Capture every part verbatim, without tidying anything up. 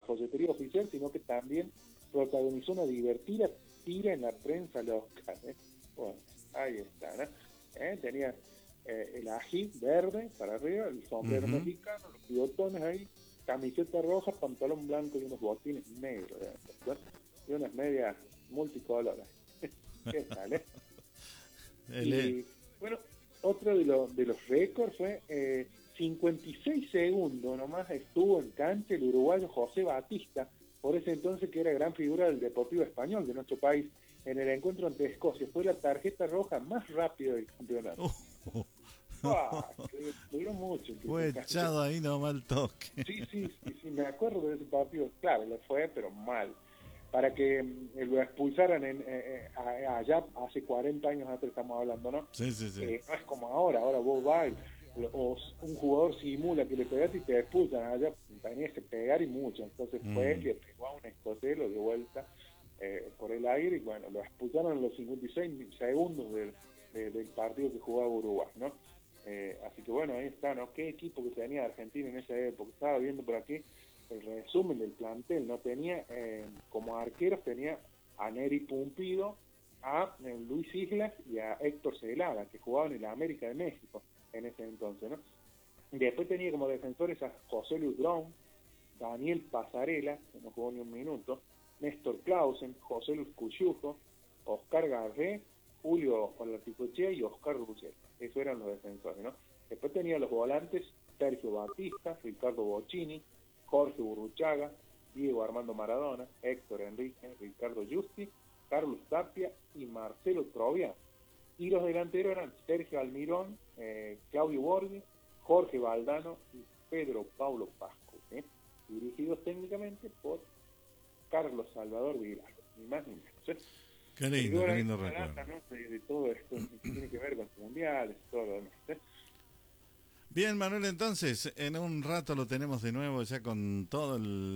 folletería oficial, sino que también protagonizó una divertida tira en la prensa local. ¿eh? Bueno, ahí está, ¿no? ¿Eh? Tenía eh, el ají verde para arriba, el sombrero uh-huh. mexicano, los bigotones ahí, camiseta roja, pantalón blanco y unos botines negros, ¿eh? Y unas medias multicolores. ¿Qué tal, eh? Y bueno, otro de, lo, de los récords fue eh, cincuenta y seis segundos nomás estuvo en cancha el uruguayo José Batista, por ese entonces que era gran figura del Deportivo Español de nuestro país, en el encuentro ante Escocia. Fue la tarjeta roja más rápida del campeonato. Uh, uh, ¡Wow! Duró mucho. Fue echado ahí nomás el toque. Sí, sí, sí, sí, me acuerdo de ese partido. Claro, le fue, pero mal. Para que eh, lo expulsaran en, eh, allá hace cuarenta años atrás estamos hablando, ¿no? Sí, sí, sí. Eh, no es como ahora, ahora vos vas o un jugador simula que le pegaste y te expulsan, allá tenías que pegar y mucho, entonces mm. fue que pegó a un escocés, lo dio vuelta eh, por el aire y bueno, lo expulsaron en los cincuenta y seis segundos del, de, del partido que jugaba Uruguay, ¿no? Eh, así que bueno, ahí está, ¿no? Qué equipo que tenía Argentina en esa época. Estaba viendo por aquí el resumen del plantel, no tenía eh, como arqueros tenía a Neri Pumpido, a eh, Luis Islas y a Héctor Celada, que jugaban en la América de México en ese entonces, ¿no? Después tenía como defensores a José Luis Brown, Daniel Pasarela, que no jugó ni un minuto, Néstor Clausen, José Luis Cuyujo, Oscar Garré, Julio Olaticochea y Oscar Ruggeri. Esos eran los defensores, ¿no? Después tenía los volantes Sergio Batista, Ricardo Bocchini, Jorge Burruchaga, Diego Armando Maradona, Héctor Enrique, Ricardo Justi, Carlos Tapia y Marcelo Troviano. Y los delanteros eran Sergio Almirón, eh, Claudio Borghi, Jorge Valdano y Pedro Paulo Pascu, ¿eh? Dirigidos técnicamente por Carlos Salvador Vilar, ni más ni menos. ¿eh? Qué lindo, qué lindo recuerdo. ¿no? de, de todo esto que tiene que ver con los mundiales y todo lo demás. ¿eh? Bien, Manuel, entonces, en un rato lo tenemos de nuevo ya con toda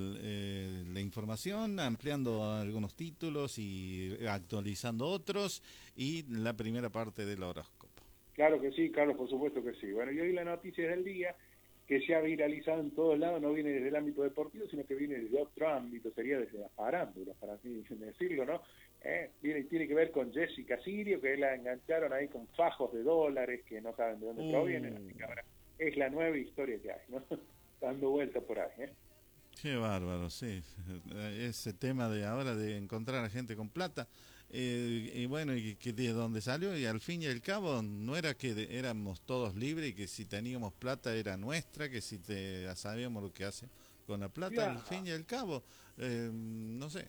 eh, la información, ampliando algunos títulos y actualizando otros, y la primera parte del horóscopo. Claro que sí, Carlos, por supuesto que sí. Bueno, y hoy la noticia del día, que se ha viralizado en todos lados, no viene desde el ámbito deportivo, sino que viene desde otro ámbito, sería desde la farándula, para así decirlo, ¿no? Eh, viene, tiene que ver con Jessica Sirio, que la engancharon ahí con fajos de dólares que no saben de dónde uh. provienen, así que ahora es la nueva historia que hay, ¿no? Dando vuelta por ahí, ¿eh? Qué bárbaro, sí. Ese tema de ahora de encontrar a gente con plata, eh, y bueno, y que de dónde salió, y al fin y al cabo no era que de, éramos todos libres y que si teníamos plata era nuestra, que si te, ya sabíamos lo que hace con la plata, yeah. al fin y al cabo, eh, no sé.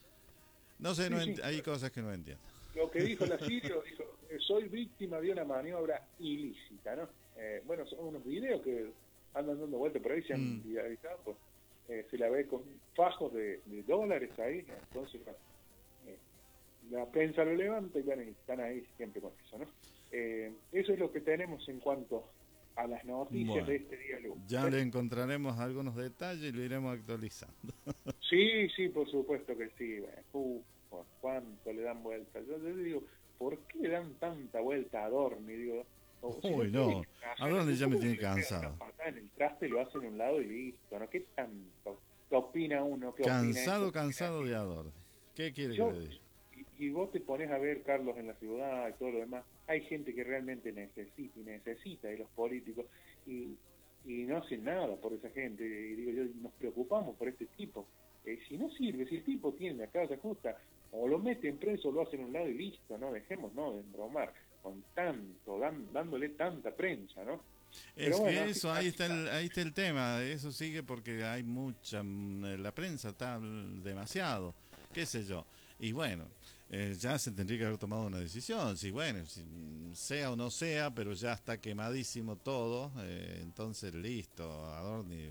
No sé, sí, no sí, hay sí. cosas que no entiendo. Lo que dijo la Sirio, dijo, soy víctima de una maniobra ilícita, ¿no? Eh, bueno, son unos videos que andan dando vueltas por ahí, se han mm. viralizado, pues, eh, se la ve con fajos de, de dólares ahí, entonces eh, la prensa lo levanta y bueno, están ahí siempre con eso, ¿no? Eh, eso es lo que tenemos en cuanto a las noticias bueno, de este día lunes. Ya ¿sí? le encontraremos algunos detalles y lo iremos actualizando. Sí, sí, por supuesto que sí. Bueno, uh, cuánto le dan vuelta. Yo le digo, ¿por qué le dan tanta vuelta a Dormi? Digo, o, Uy, si no, ¿a dónde ya me tiene cansado? En el traste lo hacen a un lado y listo, ¿no? ¿Qué tanto? ¿Qué opina uno? ¿Qué cansado, opina cansado de Adorni. ¿Qué quiere Yo, que le diga? Y, y vos te pones a ver, Carlos, en la ciudad y todo lo demás, hay gente que realmente necesita y necesita de los políticos y, y no hacen nada por esa gente. Y digo yo, nos preocupamos por este tipo. Eh, si no sirve, si el tipo tiene la casa justa, o lo meten preso o lo hacen a un lado y listo, ¿no? Dejemos, ¿no? De embromar con tanto, dan, dándole tanta prensa, ¿no? Es Pero bueno, que eso, ahí está, el, ahí está el tema, eso sigue porque hay mucha, la prensa está demasiado, qué sé yo, y bueno, eh, ya se tendría que haber tomado una decisión, si bueno, si, sea o no sea, pero ya está quemadísimo todo, eh, entonces listo, Adorni,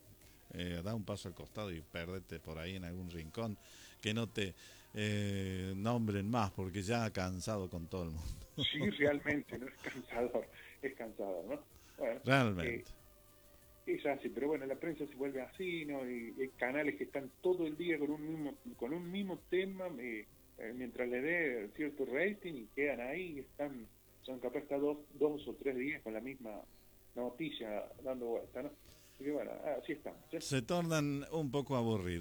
eh, da un paso al costado y perdete por ahí en algún rincón, que no te eh, nombren más, porque ya ha cansado con todo el mundo. Sí, realmente, no es cansador, es cansador, ¿no? Bueno, realmente. Eh, es así, pero bueno, la prensa se vuelve así, ¿no? Y hay canales que están todo el día con un mismo, con un mismo tema, eh, eh, mientras le dé cierto rating y quedan ahí, están, son capaz de estar dos, dos o tres días con la misma noticia dando vuelta, ¿no? Así que bueno, así estamos. ¿sí? Se tornan un poco aburridos.